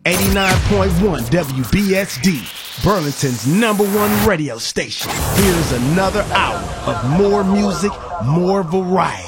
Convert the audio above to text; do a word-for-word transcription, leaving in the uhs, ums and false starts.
eighty-nine point one W B S D, Burlington's number one radio station. Here's another hour of more music, more variety.